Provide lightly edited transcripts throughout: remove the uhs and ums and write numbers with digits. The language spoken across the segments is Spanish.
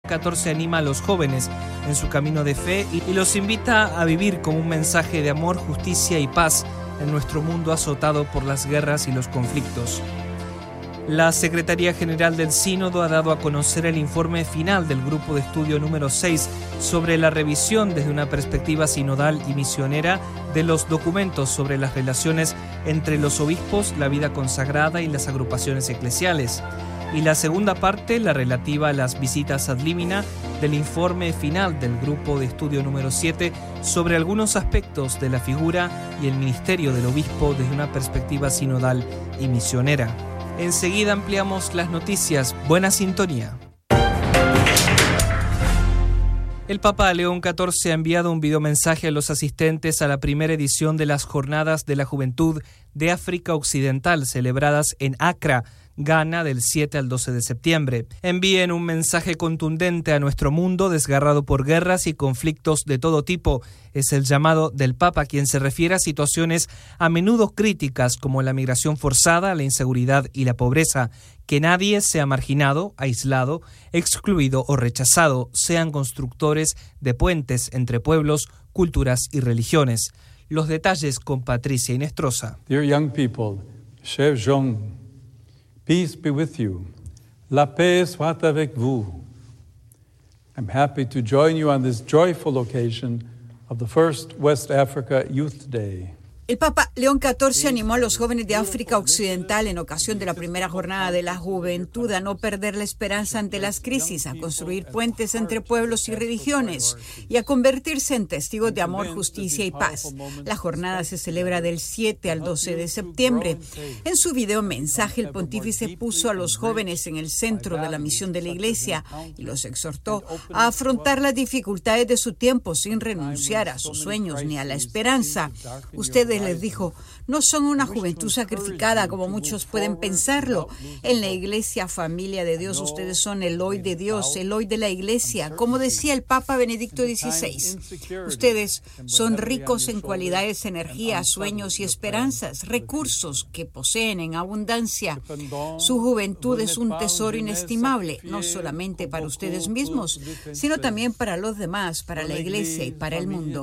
XIV anima a los jóvenes en su camino de fe y los invita a vivir como un mensaje de amor, justicia y paz en nuestro mundo azotado por las guerras y los conflictos. La Secretaría General del Sínodo ha dado a conocer el informe final del Grupo de Estudio número 6 sobre la revisión desde una perspectiva sinodal y misionera de los documentos sobre las relaciones entre los obispos, la vida consagrada y las agrupaciones eclesiales. Y la segunda parte, la relativa a las visitas ad limina, del informe final del Grupo de Estudio número 7 sobre algunos aspectos de la figura y el ministerio del obispo desde una perspectiva sinodal y misionera. Enseguida ampliamos las noticias. Buena sintonía. El Papa León XIV ha enviado un videomensaje a los asistentes a la primera edición de las Jornadas de la Juventud de África Occidental, celebradas en Accra, Ghana, del 7 al 12 de septiembre. Envíen un mensaje contundente a nuestro mundo desgarrado por guerras y conflictos de todo tipo. Es el llamado del Papa, quien se refiere a situaciones a menudo críticas como la migración forzada, la inseguridad y la pobreza. Que nadie sea marginado, aislado, excluido o rechazado. Sean constructores de puentes entre pueblos, culturas y religiones. Los detalles con Patricia Inestrosa. Dear young people, chers jeunes, peace be with you. La paix soit avec vous. I'm happy to join you on this joyful occasion of the first West Africa Youth Day. El Papa León XIV animó a los jóvenes de África Occidental en ocasión de la primera jornada de la juventud a no perder la esperanza ante las crisis, a construir puentes entre pueblos y religiones y a convertirse en testigos de amor, justicia y paz. La jornada se celebra del 7 al 12 de septiembre. En su video mensaje, el pontífice puso a los jóvenes en el centro de la misión de la Iglesia y los exhortó a afrontar las dificultades de su tiempo sin renunciar a sus sueños ni a la esperanza. Ustedes, les dijo, no son una juventud sacrificada como muchos pueden pensarlo. En la Iglesia, familia de Dios, ustedes son el hoy de Dios, el hoy de la Iglesia, como decía el Papa Benedicto XVI. Ustedes son ricos en cualidades, energía, sueños y esperanzas, recursos que poseen en abundancia. Su juventud es un tesoro inestimable, no solamente para ustedes mismos, sino también para los demás, para la Iglesia y para el mundo.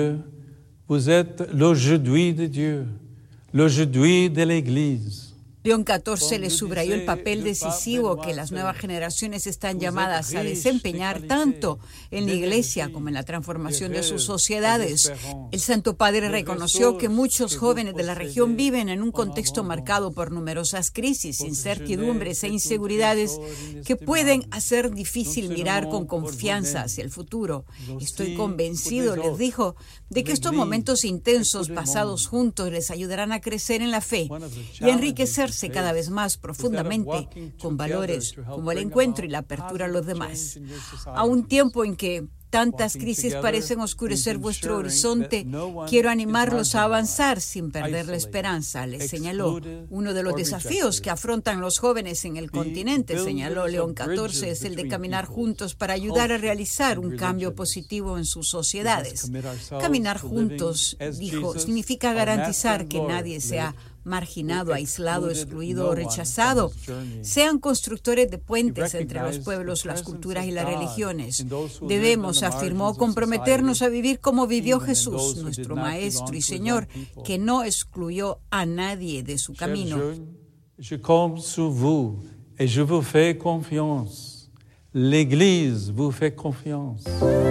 Vous êtes l'aujourd'hui de Dieu, l'aujourd'hui de l'Église. León XIV le subrayó el papel decisivo que las nuevas generaciones están llamadas a desempeñar tanto en la Iglesia como en la transformación de sus sociedades. El Santo Padre reconoció que muchos jóvenes de la región viven en un contexto marcado por numerosas crisis, incertidumbres e inseguridades que pueden hacer difícil mirar con confianza hacia el futuro. Estoy convencido, les dijo, de que estos momentos intensos pasados juntos les ayudarán a crecer en la fe y a enriquecerse cada vez más profundamente con valores como el encuentro y la apertura a los demás. A un tiempo en que tantas crisis parecen oscurecer vuestro horizonte, quiero animarlos a avanzar sin perder la esperanza, les señaló. Uno de los desafíos que afrontan los jóvenes en el continente, señaló León XIV, es el de caminar juntos para ayudar a realizar un cambio positivo en sus sociedades. Caminar juntos, dijo, significa garantizar que nadie sea marginado, aislado, excluido o rechazado. Sean constructores de puentes entre los pueblos, las culturas y las religiones. Debemos, afirmó, comprometernos a vivir como vivió Jesús, nuestro Maestro y Señor, que no excluyó a nadie de su camino. Je compte sur vous et je vous fais confiance. L'Église vous fait confiance.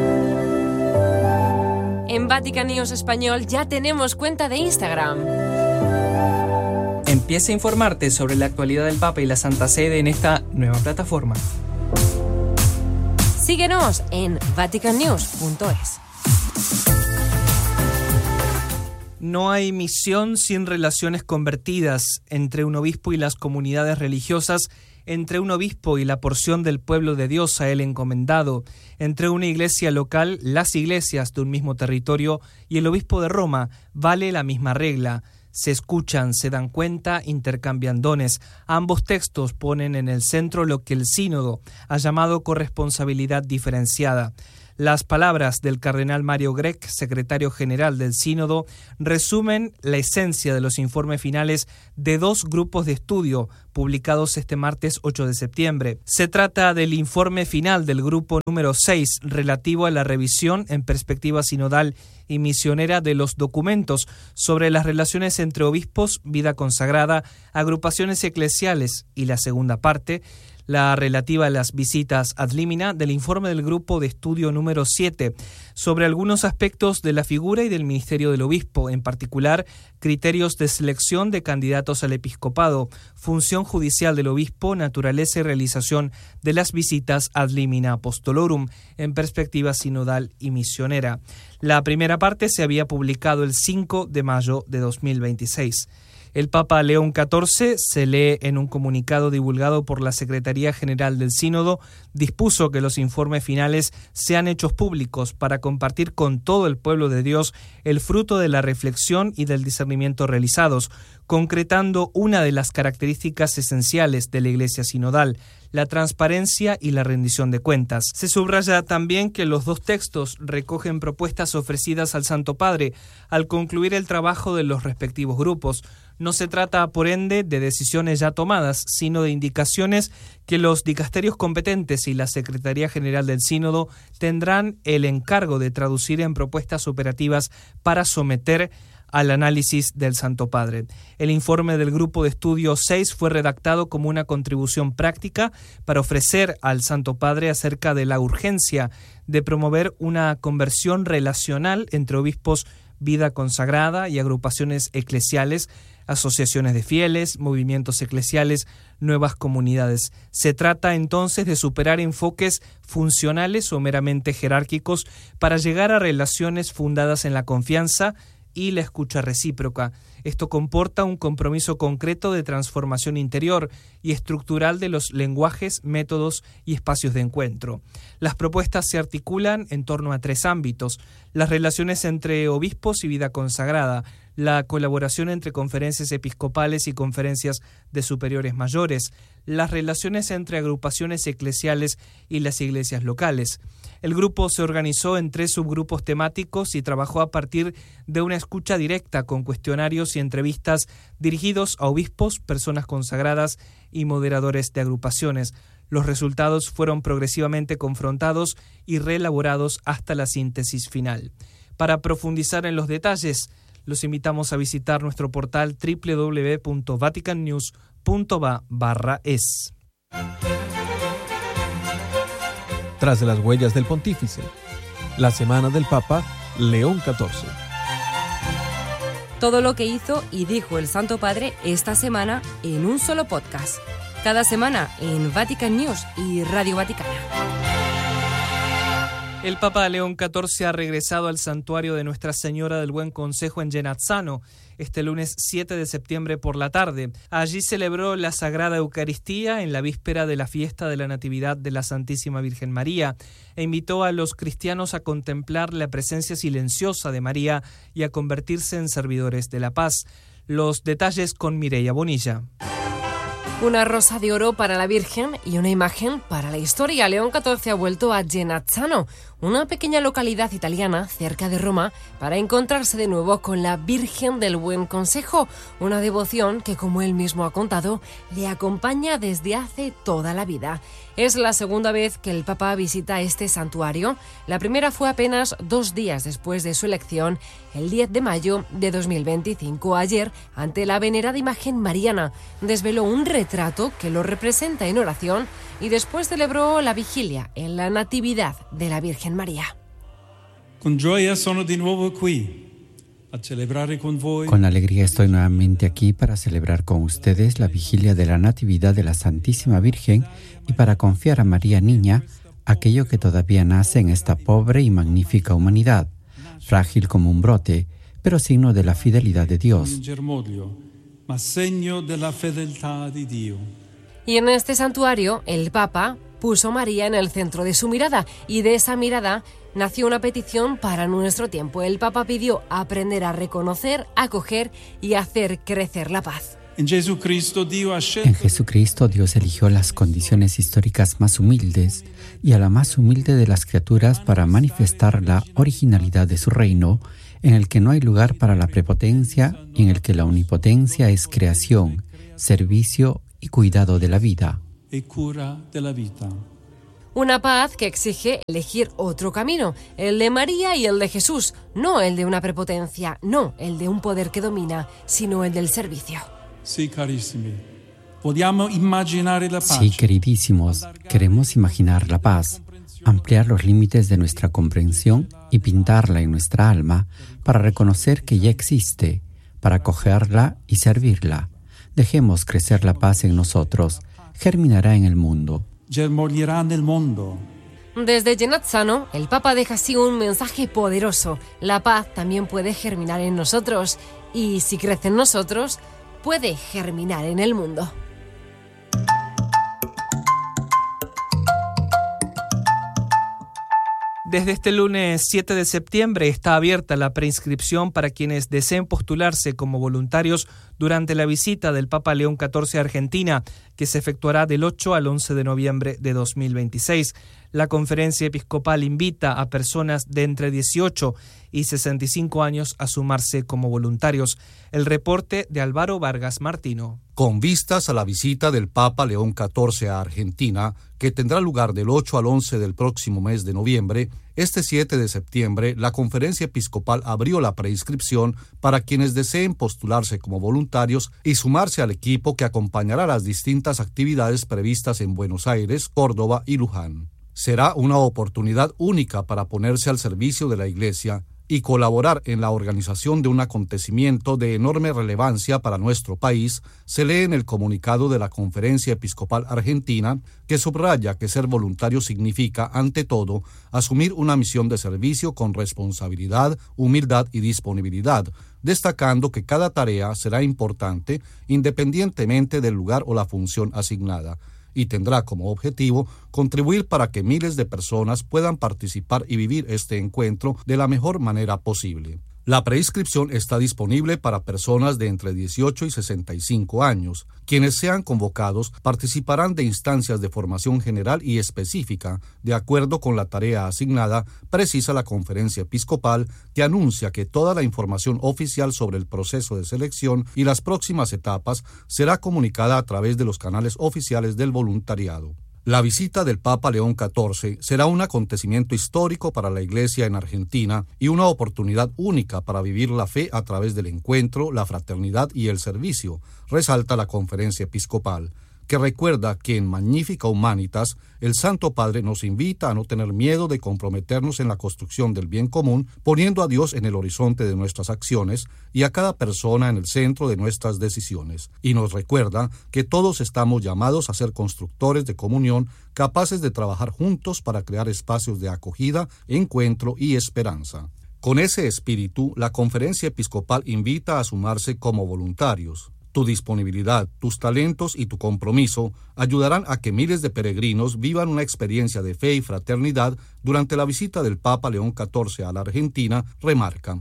En Vatican News Español ya tenemos cuenta de Instagram. Empieza a informarte sobre la actualidad del Papa y la Santa Sede en esta nueva plataforma. Síguenos en vaticannews.es. No hay misión sin relaciones convertidas entre un obispo y las comunidades religiosas, entre un obispo y la porción del pueblo de Dios a él encomendado, entre una iglesia local, las iglesias de un mismo territorio y el obispo de Roma, vale la misma regla. Se escuchan, se dan cuenta, intercambian dones. Ambos textos ponen en el centro lo que el sínodo ha llamado corresponsabilidad diferenciada. Las palabras del cardenal Mario Grech, secretario general del Sínodo, resumen la esencia de los informes finales de 2 grupos de estudio publicados este martes 8 de septiembre. Se trata del informe final del grupo número 6, relativo a la revisión en perspectiva sinodal y misionera de los documentos sobre las relaciones entre obispos, vida consagrada, agrupaciones eclesiales, y la segunda parte, la relativa a las visitas ad limina, del informe del grupo de estudio número 7, sobre algunos aspectos de la figura y del ministerio del obispo, en particular criterios de selección de candidatos al episcopado, función judicial del obispo, naturaleza y realización de las visitas ad limina apostolorum, en perspectiva sinodal y misionera. La primera parte se había publicado el 5 de mayo de 2026. El Papa León XIV, se lee en un comunicado divulgado por la Secretaría General del Sínodo, dispuso que los informes finales sean hechos públicos para compartir con todo el pueblo de Dios el fruto de la reflexión y del discernimiento realizados, concretando una de las características esenciales de la Iglesia sinodal, la transparencia y la rendición de cuentas. Se subraya también que los 2 textos recogen propuestas ofrecidas al Santo Padre al concluir el trabajo de los respectivos grupos. No se trata, por ende, de decisiones ya tomadas, sino de indicaciones que los dicasterios competentes y la Secretaría General del Sínodo tendrán el encargo de traducir en propuestas operativas para someter al análisis del Santo Padre. El informe del Grupo de Estudio 6 fue redactado como una contribución práctica para ofrecer al Santo Padre acerca de la urgencia de promover una conversión relacional entre obispos, vida consagrada y agrupaciones eclesiales, asociaciones de fieles, movimientos eclesiales, nuevas comunidades. Se trata entonces de superar enfoques funcionales o meramente jerárquicos para llegar a relaciones fundadas en la confianza y la escucha recíproca. Esto comporta un compromiso concreto de transformación interior y estructural de los lenguajes, métodos y espacios de encuentro. Las propuestas se articulan en torno a 3 ámbitos: las relaciones entre obispos y vida consagrada, la colaboración entre conferencias episcopales y conferencias de superiores mayores, las relaciones entre agrupaciones eclesiales y las iglesias locales. El grupo se organizó en 3 subgrupos temáticos y trabajó a partir de una escucha directa con cuestionarios y entrevistas dirigidos a obispos, personas consagradas y moderadores de agrupaciones. Los resultados fueron progresivamente confrontados y reelaborados hasta la síntesis final. Para profundizar en los detalles, los invitamos a visitar nuestro portal www.vaticannews.va/es. Tras las huellas del pontífice, la semana del Papa León XIV. Todo lo que hizo y dijo el Santo Padre esta semana en un solo podcast. Cada semana en Vatican News y Radio Vaticana. El Papa León XIV ha regresado al santuario de Nuestra Señora del Buen Consejo en Genazzano este lunes 7 de septiembre por la tarde. Allí celebró la Sagrada Eucaristía en la víspera de la fiesta de la Natividad de la Santísima Virgen María e invitó a los cristianos a contemplar la presencia silenciosa de María y a convertirse en servidores de la paz. Los detalles con Mireia Bonilla. Una rosa de oro para la Virgen y una imagen para la historia. León XIV ha vuelto a Genazzano, una pequeña localidad italiana cerca de Roma, para encontrarse de nuevo con la Virgen del Buen Consejo, una devoción que, como él mismo ha contado, le acompaña desde hace toda la vida. Es la segunda vez que el Papa visita este santuario. La primera fue apenas 2 días después de su elección, el 10 de mayo de 2025. Ayer, ante la venerada imagen mariana, desveló un retrato que lo representa en oración y después celebró la vigilia en la Natividad de la Virgen María. Con gioia sono di nuovo qui a celebrare con voi. Con alegría estoy nuevamente aquí para celebrar con ustedes la vigilia de la Natividad de la Santísima Virgen y para confiar a María Niña aquello que todavía nace en esta pobre y magnífica humanidad, frágil como un brote, pero signo de la fidelidad de Dios. Ma segno della fedeltà di Dio. Y en este santuario, el Papa puso a María en el centro de su mirada, y de esa mirada nació una petición para nuestro tiempo. El Papa pidió aprender a reconocer, acoger y hacer crecer la paz. En Jesucristo Dios eligió las condiciones históricas más humildes y a la más humilde de las criaturas para manifestar la originalidad de su reino, en el que no hay lugar para la prepotencia y en el que la omnipotencia es creación, servicio y cuidado de la vida. Una paz que exige elegir otro camino, el de María y el de Jesús, no el de una prepotencia, no el de un poder que domina, sino el del servicio. Sí, carissimi. Sí, queridísimos, queremos imaginar la paz, ampliar los límites de nuestra comprensión y pintarla en nuestra alma para reconocer que ya existe, para acogerla y servirla. Dejemos crecer la paz en nosotros, germinará en el mundo. Desde Genazzano, el Papa deja así un mensaje poderoso. La paz también puede germinar en nosotros y si crece en nosotros, puede germinar en el mundo. Desde este lunes 7 de septiembre está abierta la preinscripción para quienes deseen postularse como voluntarios durante la visita del Papa León XIV a Argentina, que se efectuará del 8 al 11 de noviembre de 2026. La conferencia episcopal invita a personas de entre 18 y 65 años a sumarse como voluntarios. El reporte de Álvaro Vargas Martino. Con vistas a la visita del Papa León XIV a Argentina, que tendrá lugar del 8 al 11 del próximo mes de noviembre, este 7 de septiembre la Conferencia Episcopal abrió la preinscripción para quienes deseen postularse como voluntarios y sumarse al equipo que acompañará las distintas actividades previstas en Buenos Aires, Córdoba y Luján. Será una oportunidad única para ponerse al servicio de la Iglesia y colaborar en la organización de un acontecimiento de enorme relevancia para nuestro país, se lee en el comunicado de la Conferencia Episcopal Argentina, que subraya que ser voluntario significa, ante todo, asumir una misión de servicio con responsabilidad, humildad y disponibilidad, destacando que cada tarea será importante independientemente del lugar o la función asignada, y tendrá como objetivo contribuir para que miles de personas puedan participar y vivir este encuentro de la mejor manera posible. La preinscripción está disponible para personas de entre 18 y 65 años. Quienes sean convocados participarán de instancias de formación general y específica, de acuerdo con la tarea asignada, precisa la Conferencia Episcopal, que anuncia que toda la información oficial sobre el proceso de selección y las próximas etapas será comunicada a través de los canales oficiales del voluntariado. La visita del Papa León XIV será un acontecimiento histórico para la Iglesia en Argentina y una oportunidad única para vivir la fe a través del encuentro, la fraternidad y el servicio, resalta la Conferencia Episcopal, que recuerda que en Magnificat Humanitas el Santo Padre nos invita a no tener miedo de comprometernos en la construcción del bien común, poniendo a Dios en el horizonte de nuestras acciones y a cada persona en el centro de nuestras decisiones. Y nos recuerda que todos estamos llamados a ser constructores de comunión, capaces de trabajar juntos para crear espacios de acogida, encuentro y esperanza. Con ese espíritu, la Conferencia Episcopal invita a sumarse como voluntarios. Tu disponibilidad, tus talentos y tu compromiso ayudarán a que miles de peregrinos vivan una experiencia de fe y fraternidad durante la visita del Papa León XIV a la Argentina, remarca.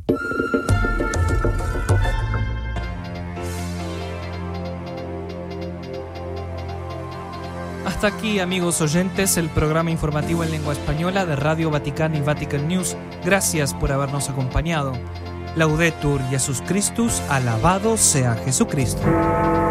Hasta aquí, amigos oyentes, el programa informativo en lengua española de Radio Vaticana y Vatican News. Gracias por habernos acompañado. Laudetur Jesus Christus, alabado sea Jesucristo.